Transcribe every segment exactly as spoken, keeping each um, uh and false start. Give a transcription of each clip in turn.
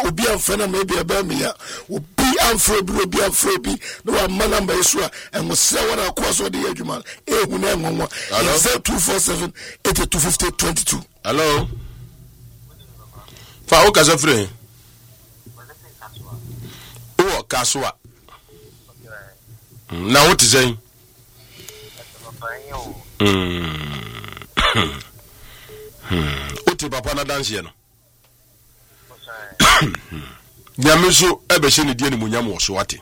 obi amfa na maybe aba me ya obi amfro bi obi amfro bi no wa mana mba yesu a enwo se wona akwa so de adwuma ehu na enwo zero two four seven eight two five zero two two. Hello. Fa o ka so free. O kaswa. Na what is saying? Hmm. Hmm. Oti papa na dance ye no. Nyamiso ebe she ne die ni munyam wo so wate.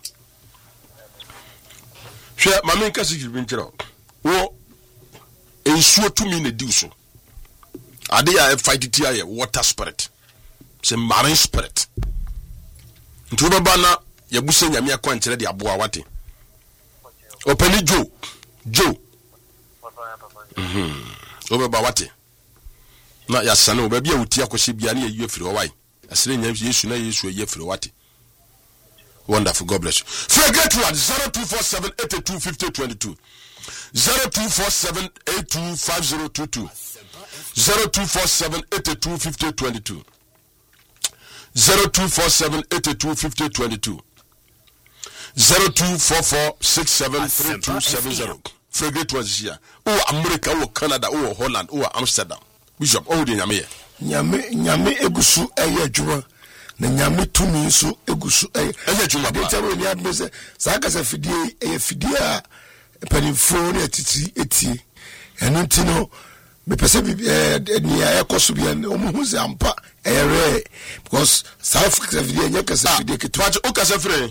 Hwe mame nka sikiri bi nkyero. Wo ensuo tumi na di so. Ade ya fight it here water spirit. Se marine spirit. Ntu baba na yabuse nyame akwankyere de aboa wate. Openi Joe. Joe. Mhm. Obeba wate. Na ya sane obabi a wuti akohye bia na yeyi afiri owai. Asire nyam Yesu na Yesu ayi afiri wate. Wonderful, God bless you. For a great one, zero two four seven eight two five zero two two. zero two four seven eight two five zero two two. zero two four seven eight two five zero two two. zero two four seven eight two five zero two two. zero two four four six seven three two seven zero. For a great one here. Oh, America, oh, Canada, oh, Holland, oh, Amsterdam. Bishop, oh, the Nyame. Nyame, Nyame egusu eye juma. Na Nyame tumi nso egusu eye. Eye juma ba. Deta we ni admese. Sa ka se fidie eye fidie a panimfo na titi etie. Eno ntino me pese bi ni ya ekoso bi en omo hu se ampa ere because South Africa fidie nya ka se fidie ketu. But o ka se free.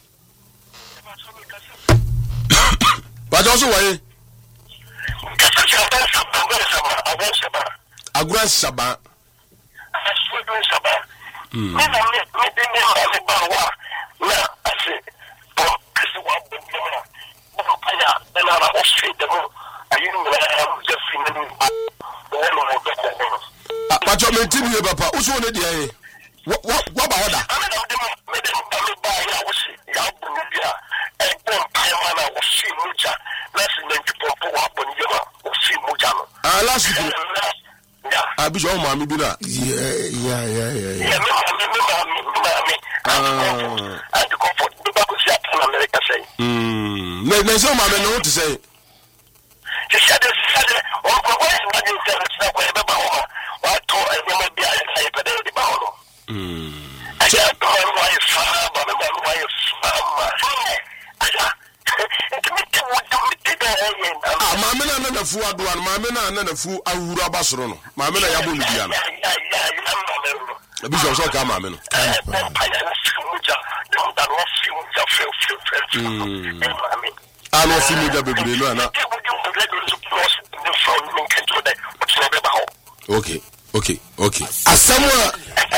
But also why? Agura Saba. Hmm. But you maintain your papa. Who's one of the what what what about that? Ah, last week. I be your mommy be that. Yeah, yeah, yeah, yeah, yeah. Ah. Hmm. No, no, so mommy know what to say. She said, "Said, oh, why is my internet not going to be about? What told I never be a better about?" Hmm. I said, "Oh, why is far? But why is far? Ah, mamma na na fu aduan, mamma na na fu awuru abasoro no. Mamma na yabo ni bia no. Ebi so so ka mamma no. Mm. Ah, no fi media bebre no ana. Okay, okay, okay. Asamwa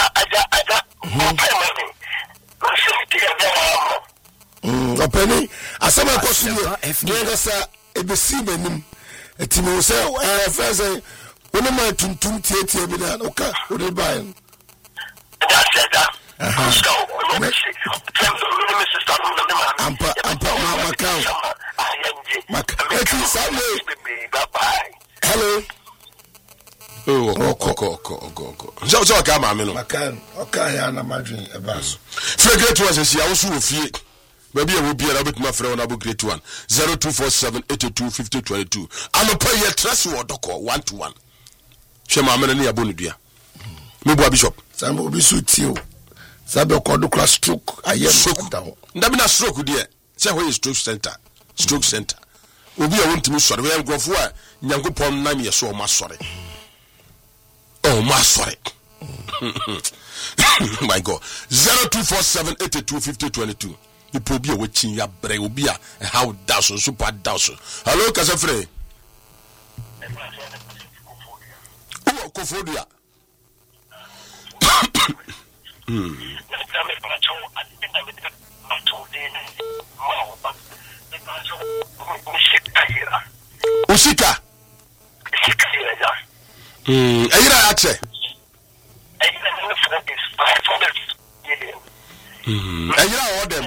Mm, openi asama kosu ni nga sa ebesi benim etimo se eh fese woni ma tuntum tietie bi na oka woni bai ampa ampa ma makao makao sabe hello oh oko oko oko oko so so ka ma me no makan oka ya na madwin ebaso fregate was sia wo so ofie baby e wo bia na betima frɛ wona bo great one zero two four seven eight two five zero two two anopa ye trust wo doko one to one hwe ma me ne ya bonu dua me bo bishop sambo bi so tio sabe ko do class stroke ayem down ndabi na stroke de se ho is stroke center stroke center obi a wontimi sɔre we nkrofo a nyankopɔn nam ye so o ma sɔre oh ma sɔre my god zero two four seven eight two five zero two two ipo bi a wachin ya bre obi a how down so super down so hello kasafre o kofodia hmm Usika hmm ayira ache hmm ayira odem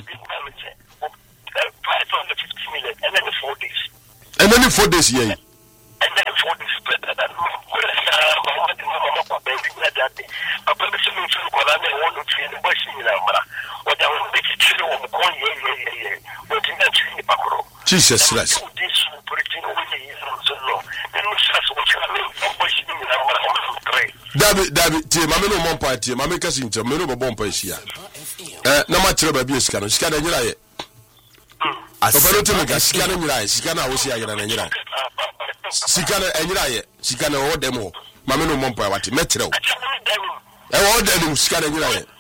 and then four days yeah and then four days better than papa me se me feel ko na me wonu between the bush in Amara. What I want to make it true of one year, but in that tree, Bakro. Jesus Christ. This operating over the years so long. And what's what you mean from bush in Amara? Dabi dabi tie mame no mompa tie mame kasi nche me no bobon pa hia eh na ma kire ba bi sika no sika na nyira ye asofero te me sika na nyira ye sika na wo si agera na nyira sika na nyira ye sika na wo dem ho mame no mompa wate me kire wo e wo dem sika na nyira ye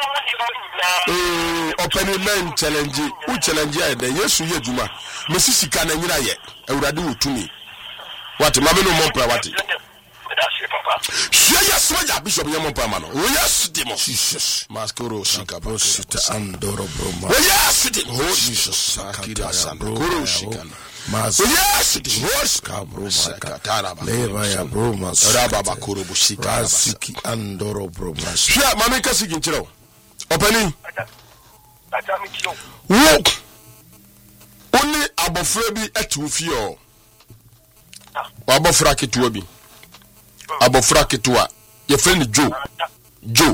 eh open men challenge u challenge ye de yesu ye djuma me si sika na nyira ye awurade wotumi wate mame no mompa wate yes, my Bishop Yamopamano. Yes, Demo. Jesus. Mascoro Shika Brosita Andoro Broma. Yes, Demo. Jesus. Sakira Sandoro Shikan. Mas. Yes, Divorce Cabro Sakataraba. Levaya Broma. Rababa Kurubushika. Siki Andoro Broma. Shia Mamika Sigintro. Opening. Walk. Only Abofrebi etufio. Abofraki tuobi. Abofra ketua ye friend Joe Joe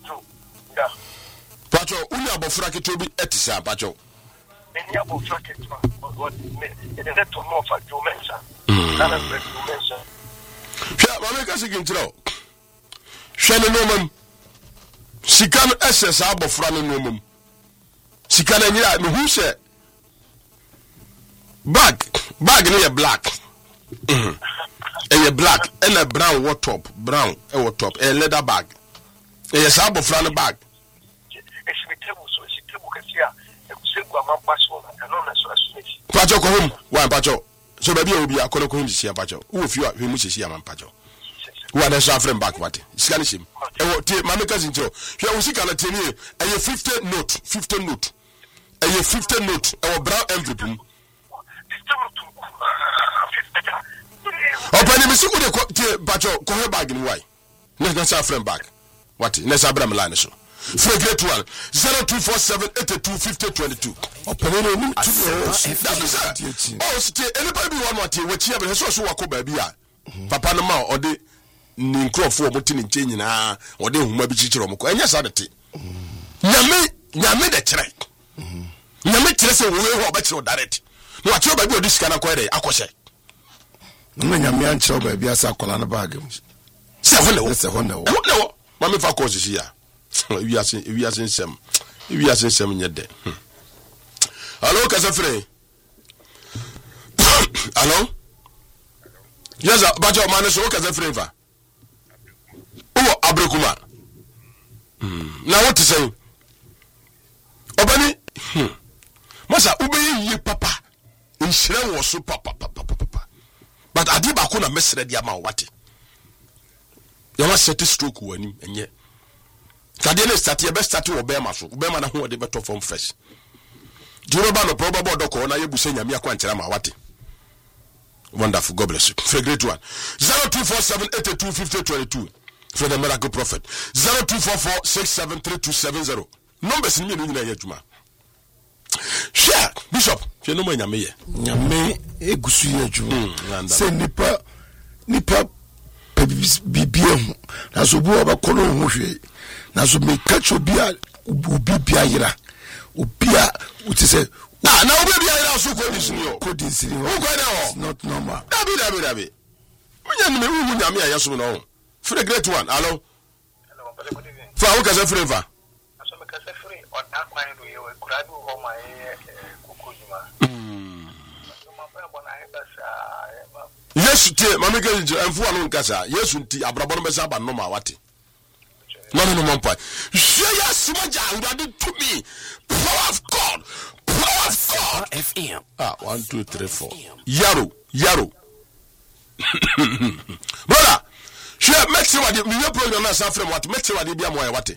Pacho uni abofra ketua bi etisa pacho eni abofra ketua god me e dey to more for Joe mention na Joe mention hwa mama ka sigin tiro hwa ne nomam sika no ss abofra no nomam sika na nyira me hu se bag bag no ye black mhm a black and a brown what top brown a what top a leather bag a sabo flan bag pacho ko home wa pacho so baby obi akono ko him sia pacho wo fi wa mu sia man pacho wa na so afrem back what sika ni shim e wo tie mama cousin tro hwe wo sika na teni e ye fifty note fifty note e ye fifty note e wo brown envelope Open me siku de ko bacho ko he bag ni why na na sa friend bag what na sa bram line so for great one zero two four seven eight two five zero two two open me ni two oh stay anybody one more tie wachi abe so so wako ba bi a papa no ma ode ni nkrofo omoti ni nche nyina ode huma bi chichiro mko enya sa de te nyame nyame de kire nyame kire se wo he oba kire direct no acho ba bi odi sika na ko ere akose Nna nyame anchiro ba bia sa akola na bag mu. Se ho ne wo. Se ho ne wo. Ho ne wo. Ma me fa course si ya. Wi ase wi ase nsem. Wi ase nsem nye de. Allo Kasafre. Allo? Yes, ba jo ma ne so Kasafre fa. O Abrekuma. Hmm. Na what to say? Obani. Hmm. Masa ube yi papa. Nshire wo so papa papa papa. But adiba ko na mesre dia ma wate ya wa set stroke wani enye kade ne start ye be start wo be ma so be ma na ho de beto from fresh duro ba no probable doko na ye buse nyame akwa nkyera ma wate wonderful. God bless you. For a great one. zero two four seven eight two five zero two two for the miracle prophet. zero two four four six seven three two seven zero numbers ni me ni na ye adwuma. Share Bishop she no mo nyame ye nyame egusu ye adwuma se nipa nipa bibia hu na so bu obakono hu hwe na so me kacho bia obi bia yira obi a uti se na na obi bia yira so ko disini o ko disini o ko na o not normal dabi dabi dabi munya ni me hu nyame ya yeso no for the great one. Hello hello good evening fa wo ka se free fa aso me ka se free on that kind do you could do home my kokojuma mm Yesu tie mama ga nje enfu anu nkasa Yesu nti abrabo no besa ba no ma wate no no no mompa she Yesu maja urade to me power of God power of God F M ah one two three four yaro yaro brother she make sure what me program na safre what make sure what be am wate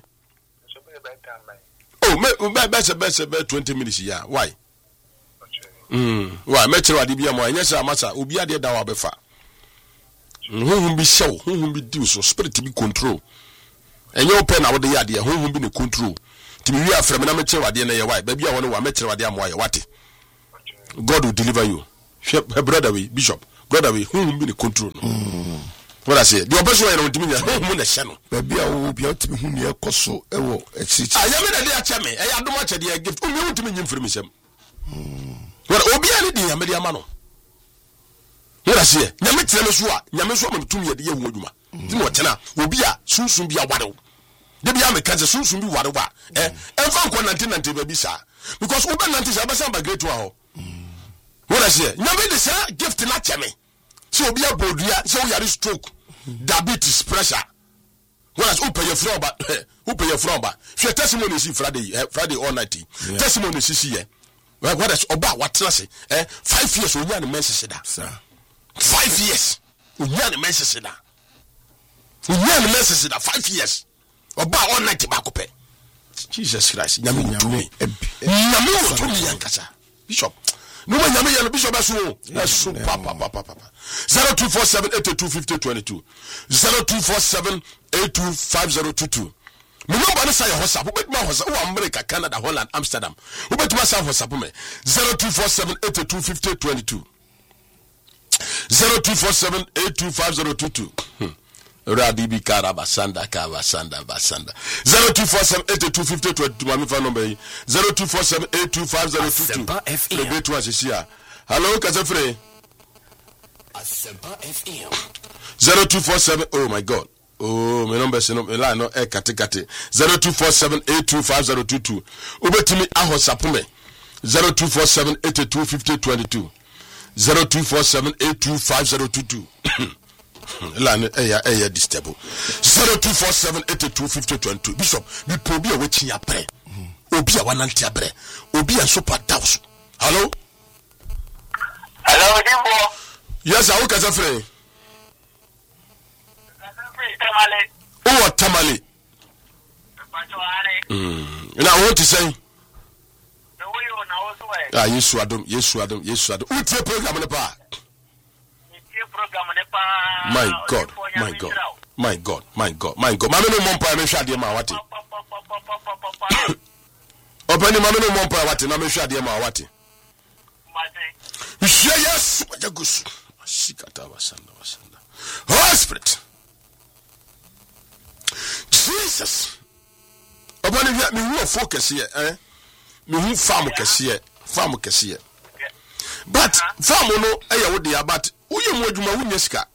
oh me be be be twenty minutes ya why Mm. Wa metre wade bia mo anya sa masa obi ade da wa befa. Honhum bi show, honhum bi di so spirit bi control. Enye open na wode yade honhum bi ne control. Timi wi afrem na metre wade na ye why ba bia wona wa metre wade am wa ye wate. God will deliver you. Brother we bishop, brother we honhum bi ne control. Mm. What I say, the opposite way to me, I'm the channel. Baby, I will be out to me whom you coso, ewo, it's I am in a dear chame, I have no much idea gift, only want to me information. What Obiani, the Ameriamano. What I say, Yamitramesua, Yamaswa to me at the Yamuduma. Timotena, Obia, soon soon be a waddle. The Biame Kansas soon soon be waddle, eh? And found one nineteen ninety baby, sir. Because Uber Nantis are some by great wow. What I say, Yami the sir, gift to not chame. So be a bodia, so we are stroke. Diabetes pressure. What has open your front but open your front but your testimony is Friday Friday all night. Testimony is here. What is about what say? Eh five years we are the message sir. Five years. We are the message da. We are the message da five years. About all night back up. Jesus Christ. Nyame nyame. Nyame to me yankasa. Bishop. No one yami yellow bishop asu. Asu papa papa papa. zero two four seven eight two five zero two two. zero two four seven eight two five zero two two. Me no bani say hosa. Who bet ma hosa? Who America, Canada, Holland, Amsterdam. Who bet ma say hosa po me? zero two four seven eight two five zero two two. zero two four seven eight two five zero two two. Radibi Karabasanda Kavasanda Basanda. zero two four seven eight two five zero two two. My phone number zero two four seven eight two five zero two two. The great one is here. Hello, Kazafre. F M. zero two four seven. Oh my God. Oh, my number is no line no e kate kate. zero two four seven eight two five zero two two. Ubetimi aho sapume. zero two four seven eight two five zero two two. zero two four seven eight two five zero two two. Line eya eya distable. zero two four seven eight two five zero two two. Bishop, bi probi a wechi ya pre. Obi a wananti ya pre. Obi a super douse. Hello? Hello, Dimbo. Yes, I will catch a friend. Tamale. Oh, Tamale. Mm. Now, what to say? Ah, yes, Adam, yes, Adam, yes, Adam. What's your program in the park? My God, my God, my God, my God, my God. Mamma no more me shade ma wati. Open the mamma no more wati na me shade ma wati. Yes, Yagus. Shikata wasanda wasanda. Holy Spirit. Jesus. Open the me who focus here, eh? Me who farm kesiye, farm kesiye. But farm no eya wo dia but uye mo adwuma wunya sika.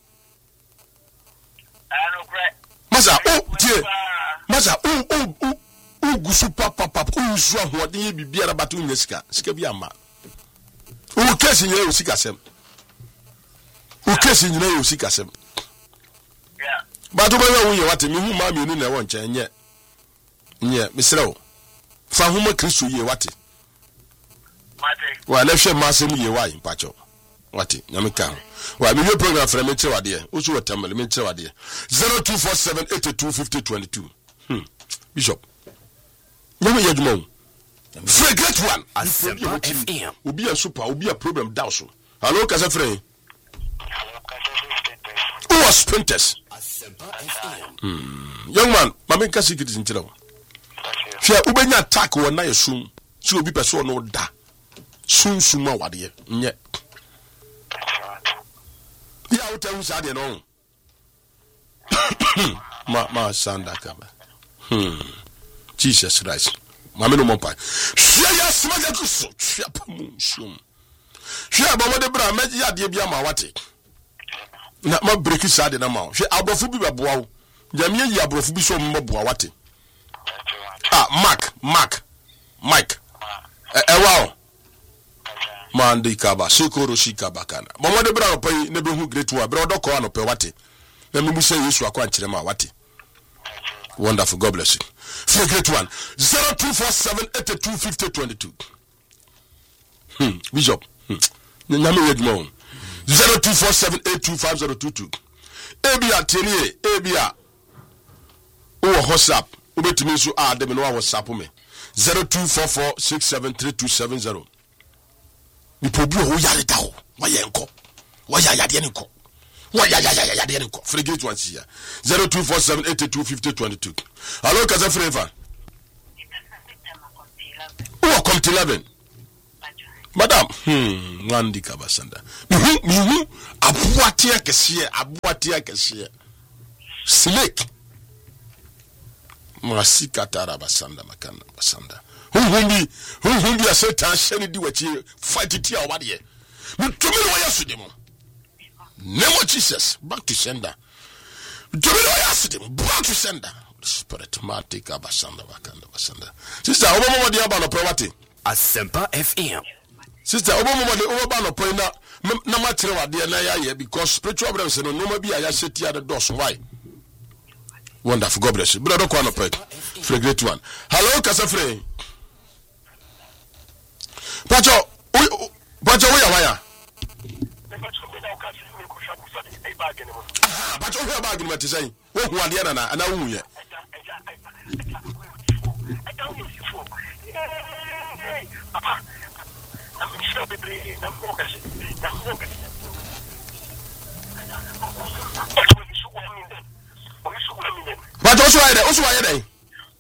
Masa o tie. Masa o o o o gusu papa papa o nsu ahoden ye bibia but wunya sika. Sika bi ama. O kesi nyere o sika sem. O kesi nyere o sika sem. Yeah. But oba ya wuye wate me hu ma me ni na won nche nye. Nye, misrew. Fa huma Kristo ye wate. Wa na hwe masem ye wa mpacho. Wate, nyameka. Wa me program fra me kire wade. Osu watamale me kire wade. zero two four seven eight two five zero two two. Hmm. Bishop. Nyame ye dwuma. Free great one. Asempa F M. Obi a super, obi a problem down so. Hello, kasa free. Who was sprinters? Asempa F M. Hmm. Young man, mama nka secret in kire. Fia ubenya attack won na yesum. Si obi person no da. Sum sum awade nye. Ya uta sa de no. Ma ma sanda kama. Hmm. Jesus Christ. Mama no mompa. Hia ya smaja kuso. Hia pamu sum. Hia ba mo de bra me ya de bia ma wate. Na ma break sa de na ma. Hia abofu bi be boa wo. Jamie yi abofu bi so mo boa wate. Ah, Mark, Mark, Mike. Eh, eh wow. Mandi kaba, sikoro shikaba kana. Mama de bra opai ne be hu great one. Bra odoko ano pe wate. Na me musa Yesu akwa nkyere ma wate. Wonderful, God bless you. For great one. zero two four seven eight two five zero two two. Hmm, Bishop. Hmm. Nyame wedmo. zero two four seven eight two five zero two two. Ebia tenie, ebia. O WhatsApp. Ubetimi so a dem no WhatsApp me. zero two four four six seven three two seven zero. Mi pobu o yare da ho. Wa ye nko. Wa ya ya de nko. Wa ya ya ya ya de nko. Frigate one here. zero two four seven eight two five zero two two. Hello Kaza Freva. Oh, come to eleven. Madam, hmm, Wandi Kabasanda. Mhm, mhm. Abuatia kesiye, abuatia kesiye. snake masika tara basanda makanda basanda humbi humbi ya satan sheni di wachi fight it ya wade mutumi no yaso demo name of Jesus back to sender mutumi no yaso demo back to sender spirit matika basanda makanda basanda sister obo mo de aba no prewate Asempa F M. Sister obo mo de obo ba no point na na ma kire wade na ya ye because spiritual brothers no no ma bi ya sheti ya the doors why. Wonderful, God bless you. Brother Kwano Pet, for a great one. Hello, Kasafre. Pacho, Pacho, where are you? Ah, Pacho, where are you? What is saying? What one the other? And I won't yet. But also I there, also I there.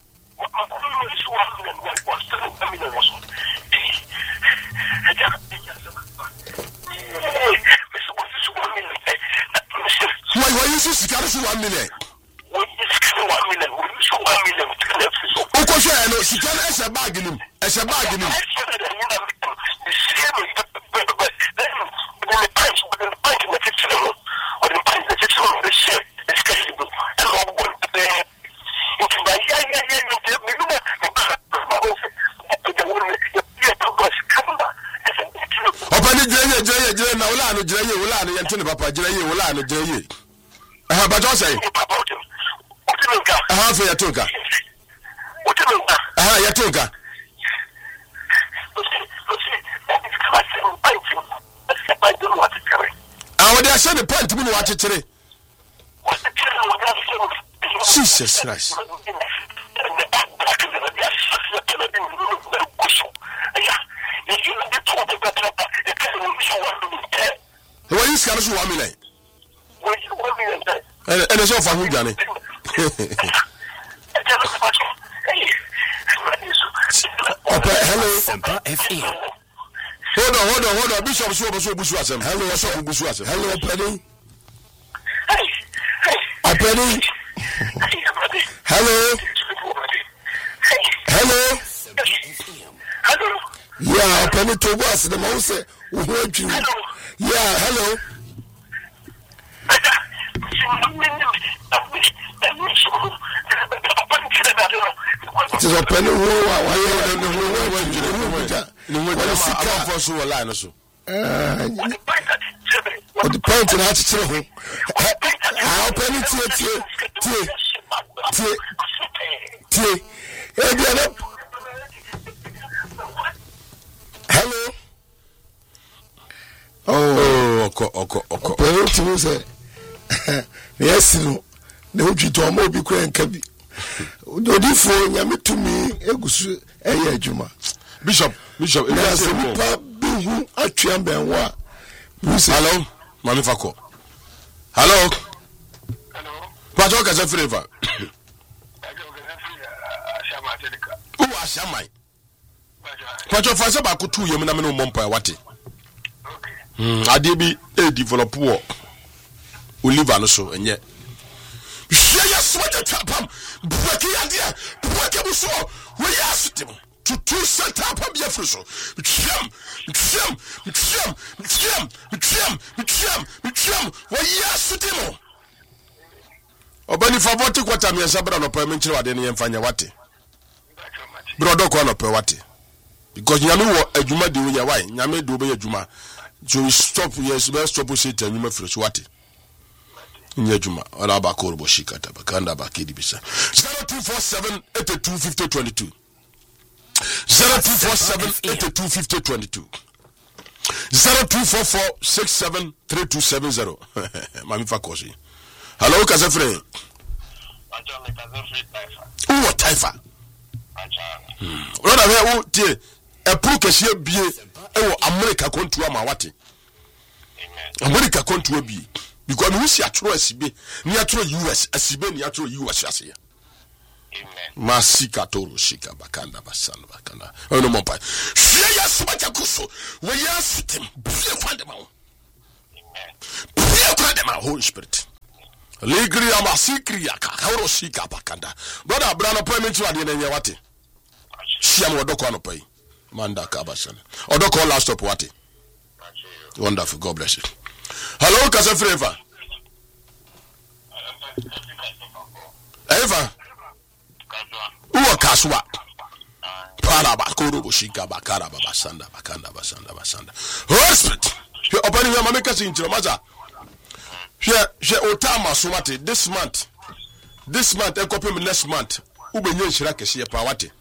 Why why you so scared of one million? one million. Of course I know she can as a bargain, as a bargain. Na wala no jira ye wala no yente ne papa jira ye wala no jira ye aha ba jo say aha fe ya toka aha ya toka ah we dey say the point mu no wa chechere Jesus Christ Why you scared of one million? And it's all for who Johnny. Hello, F M. Hold on, hold on, hold on. Bishop Suwa Suwa Busuasem. Hello, Bishop Busuasem. Hello, Penny. Penny. Hello. Hello. Hello. Yeah, Penny to us the most. Yeah, hello. It is a penny who the point in how to tell him. How penny hello. Oh, oko oko oko. Pero tu say yes no. Na odwi to mo bi kura nka bi. Odifo nyame tumi egusu eye adwuma. Bishop, Bishop, e dey say pa bihu atwa benwa. Hello, Mami Fako. Hello. Hello. Pacho ka se flavor. Who Ashamai? Pacho fa se ba ko tu yem na me no mompa wate. Hmm, ade bi e develop wo Oliver no so enye. Hwe ya swata tapam, buake ade, buake bu so, we ya sitem. To two center pam bi afro so. Tcham, tcham, tcham, tcham, tcham, tcham, tcham, we ya sitem. Obani favoti kwata me sabra no pa me nchire wade ne yemfanya wate. Brodo ko no pa wate. Because nyame wo adwuma de wo ya why, nyame de wo be adwuma. So we stop, yes, we stop shit and you may fresh what in Yajuma, or Abacor Boshikata, Bakanda Bakidi Bisa. zero two four seven eight two five zero two two. zero two four seven eight two five zero two two. zero two four four six seven three two seven zero. Mami Fakosi. Hello, Kazafre. Oh, Taifa. What are they? A process here be oh America kontu ama wate. America kontu abi because we see atro asibe ni atro U S asibe ni atro U S asiya. Amen. Masika toro shika bakanda basana bakanda. Oh no mompa. Shia ya subaja kuso. We ya sitem. Bia kwande ma. Amen. Bia kwande ma Holy Spirit. Ligri amasikri akakaro shika bakanda. Brother brano pa me tuade na nya wate. Shia mo odoko anopai. Manda kabasana. Odoko last stop wate. Wonderful, God bless you. Hello, Kasa Freva. Eva. Uwa kaswa. Para bakuru bushika bakara babasanda bakanda basanda basanda. Holy Spirit. You open your mama kasi intro maza. She she otama somate this month. This month I copy me next month. Ube nye shira kesi pa wate.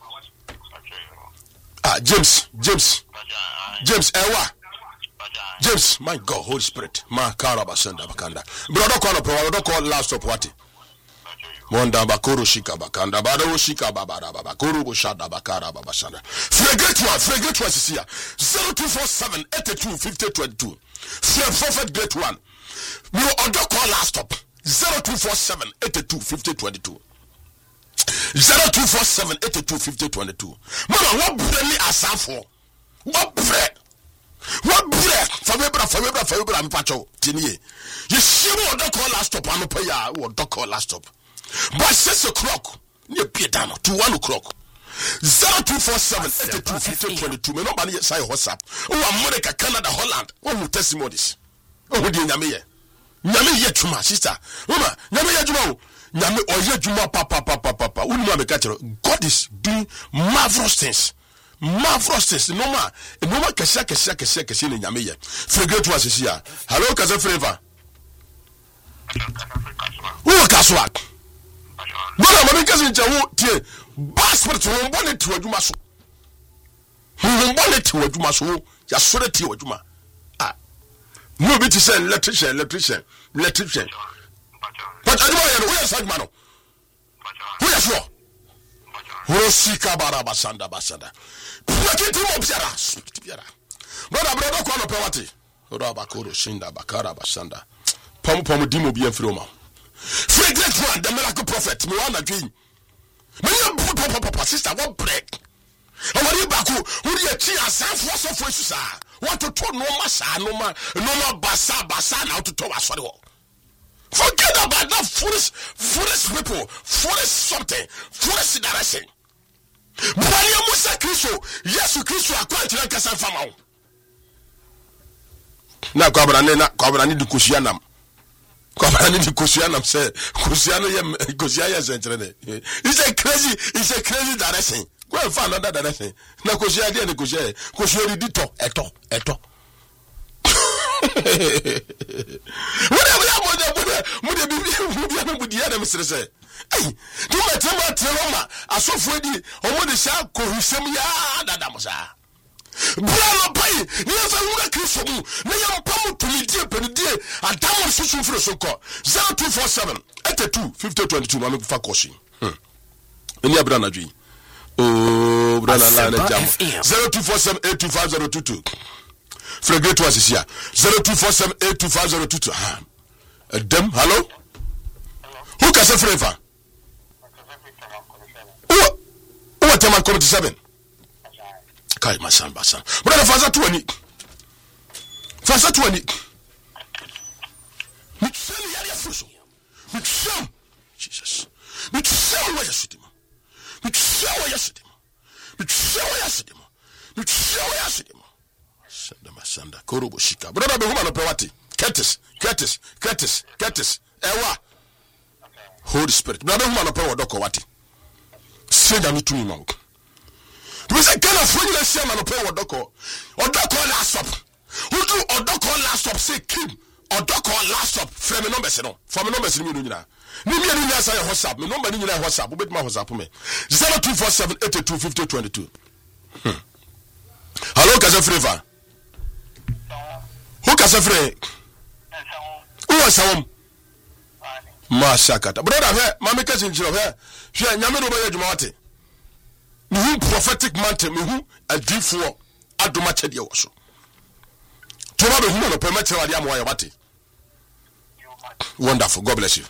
Ah James, James. James Ewa. James, my God, Holy Spirit. Ma karabasanda bakanda. Brother call up, brother call last up wate. Monda bakuru shika bakanda bado shika babara baba kuru bushada bakara baba shanda. Fragrant one, fragrant one is here. zero two four seven eight two five zero two two. Prophet great one. We order call last stop. zero two four seven eight two five zero two two. zero two four seven eight two five zero two two. Mama, what bread me asan for? What bread? What bread? Fabebra, Fabebra, Fabebra, I'm pacho. Tinie. You see what order call last stop? I'm pay ya. Order call last stop. By six o'clock, near Piedano, to one o'clock. Zero two four seven eight two five zero two two. Me no money say WhatsApp. Oh, America, Canada, Holland. Oh, testimonies. Oh, di nyame. Nyame ye tuma, sister. Mama, nyame ye tuma. Nyame oye tuma papa papa papa. Unu ma me catch. God is doing marvelous things. Marvelous things. No ma, no ma kesha kesha kesha kesha ni nyame ye. Fragrant was here. Hello, Kasa Freva. Who Kaswa? Bwana mami kazi nchawo tie passport wo mbone ti wadwuma so. Wo mbone ti wadwuma so ya sore ti wadwuma. Ah. No be ti say electrician electrician electrician. But adwa ya no we say man no. Who ya so? Wo sika bara basanda basanda. Pakiti mo biara, biara. Brother brother ko no pe wate. Oro abakoro shinda bakara basanda. Pom pom dimo bi enfiro ma. Fragrant one, the miracle prophet, me wanna dream. Me you papa papa sister what break. And when you back who you chi asan force of forces are. Want to talk no masa no ma no ma basa basa now to talk sorry. Forget about that foolish foolish people, foolish something, foolish direction. Bani Musa Kristo, Yesu Kristo akwanti na kasa fama. Na kwabra ne na kwabra ni dukushia nam. Kwabra ni dukushia nam say kushia no ye kushia ye sentrene. It's a crazy, it's a crazy direction. Go and find another direction. Na kushia dia ne kushia. Kushia di to eto eto. Whatever ya mo de mo de bibi bibi na budi ya na misre say. Hey, do ma tema tema asofo di omo de sha ko husem ya dada mo sa. Bravo pai, ni fa wura Kristo mu, na ya pamu tumidie penidie, adamo susu fro so ko. zero two four seven eight two five zero two two ma me fa koshi. Hmm. Eni abra na dwi. Oh, brana la na jam. zero two four seven eight two five zero two two. Fregate was here. zero two four seven eight two five zero two two. Ah. Dem, hello? Who can say flavor? Who? Who at Teman Committee seven? Kai masan basan. Brother Faza twenty. Faza twenty. Mixel yari afuso. Mixel. Jesus. Mixel wa yasudimo. Mixel wa yasudimo. Mixel wa yasudimo. Mixel wa yasudimo. Sanda masanda korobo shika. Brother be huma no pewati. Curtis, Curtis, Curtis, Curtis. Ewa. Holy Spirit. Brother huma no pewa doko wati. Senda mi tumi mawo. We say kind of when you see man pay odoko. Odoko last up. Who do odoko last up say Kim? Odoko last up. From me numbers no. From me numbers ni nyina. Ni mi ni say WhatsApp. Me number ni nyina WhatsApp. Obet ma WhatsApp me. zero two four seven eight two five zero two two. Hmm. Hello Kasa Freva. Who Kasa Freva? Who was home? Mashakata. Brother here, mama kasi njiro here. She nyame no ba yedwuma wate. Me prophetic mantle me hu adifo adoma chede wo so to ba be hu no pe metre wade amwa ya bate. Wonderful, God bless you.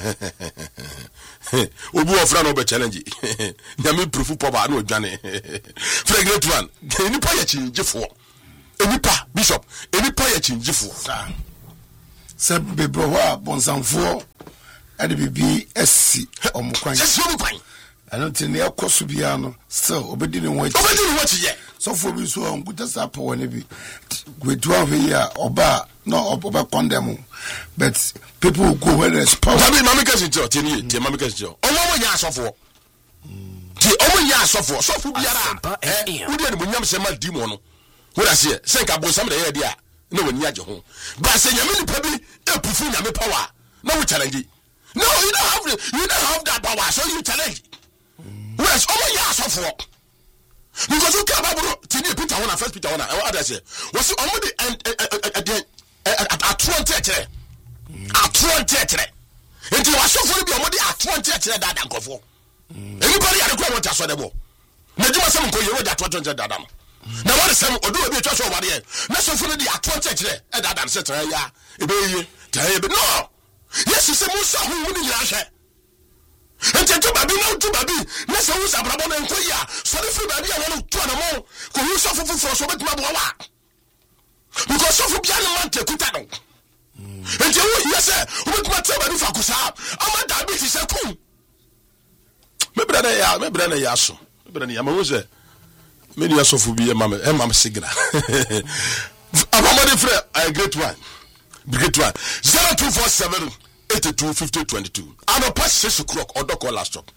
Obu ofra no be challenge nyame proof power na odwane fragrant one eni pa ya chinjifo eni pa bishop eni pa ya chinjifo se be bro wa bonsanfo ade bibi esi omukwan sesi omukwan ano tini ekoso bia no still obedi ne ho achi obedi ne ho achi ye so for bi so onkuta sapa woni bi gwetu ahwe ya oba no oba condemn but people who go where there's power tabi mama kasi jo tini tie mama kasi jo omo mo nya asofo ti omo nya asofo sofo biara eh udi ne munyam se ma di mo no wo da se se nka bo sam da ye dia na wani age ho ba se nyame ni pabi e pufu nyame power na we challenge no you don't have you don't have that power so you challenge where's omo nya asofo because you can't have tini Peter one first Peter one e what I say was omo the atron church atron church enti wasofo bi omo the atron church da da nkofo anybody ya dey want aso debo na juma sam ko yewo da atron church da da no na what sam odo obi etwa so ware na sofo no the atron church e da da se tra ya e be yi tra ye be no yes se mo sa hu ni nyira hwe enti to babi na to babi na se hu sa brabo na nkoyi a so the free babi a wonu to na mo ko hu sofo foforo so betuma bo wa because sofo bia na man te kuta no enti wo yese wo betuma te babi fa kusa ama da bi ti se kum me brada ya me brada ya so me brada ya ma wo se me ni sofo bi e ma me e ma me signal abamade frɛ a great one great one zero two four seven eighty-two fifty twenty-two and up past six o'clock or dock or last stop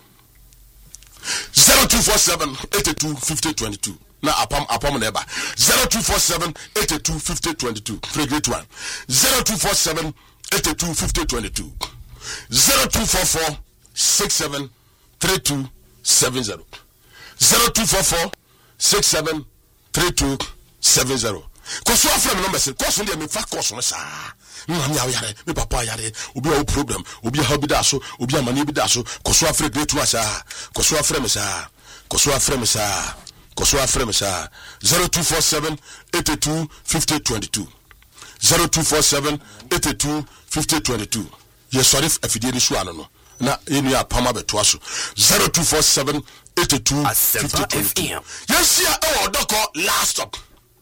zero two four seven eighty-two fifty twenty-two na apam apam neba zero two four seven eighty-two fifty twenty-two for great one zero two four seven eighty-two fifty twenty-two zero two four four six seven three two seven zero zero two four four six seven three two seven zero koso afrem number say koso dey me fa koso no saa nwan ya yare me papa yare obi a problem obi a bi da so obi a mani bi da so koso afrem great one saa koso afrem saa koso afrem saa koso afrem saa zero two four seven eighty-two fifty twenty-two zero two four seven eighty-two fifty twenty-two ye sorry afidie ni so ano no na enu ya pama beto aso zero two four seven eighty-two fifty twenty-two yes ya e odoko last stop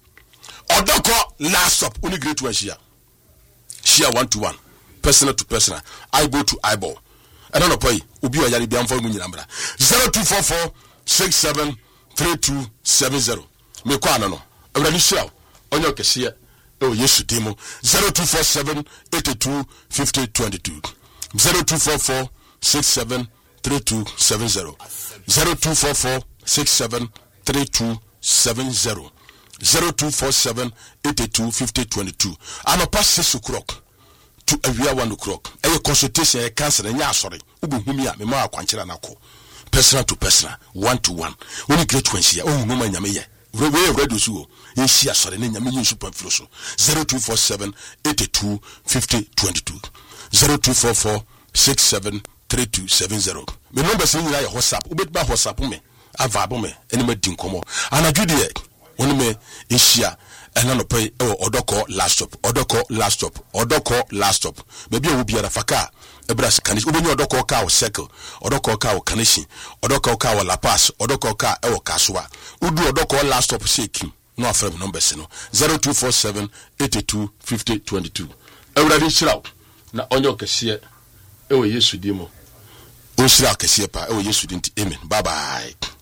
odoko last stop only great one share share one to one personal to personal eyeball to eyeball and no pay obi o yare bia mfa mu nyina mbra zero two four four six seven three two seven zero me kwa ano no awrani share onyo kese o yesu demo zero two four seven eighty-two fifty twenty-two zero two four four six seven three two seven zero zero two four four six seven three two seven zero zero two four seven eighty-two fifty twenty-two and up past six o'clock to awia one o'clock a consultation a cancer and ya sorry ubu humia me ma akwanchira nako personal to personal one to one when great when she oh no man nyame ye we we ready so ye share sorry na nyame yin super flow so zero two four seven eighty-two fifty twenty-two zero two four four six seven three two seven zero me number say you na your WhatsApp ubet ba WhatsApp me avabo me eni ma din komo anadwede woni me ehia ena no pay e odoko last stop odoko last stop odoko last stop maybe owo biara faka ebras kanis obonye odoko ka o circle odoko ka o kanishi odoko ka o la pass odoko ka e o kasoa udu odoko last stop sekim no afrem numbers no zero two four seven eighty-two fifty twenty-two ewradi shiraw na onyo kese e o yesu dimo o shiraw kese pa e o yesu dinti amen bye bye.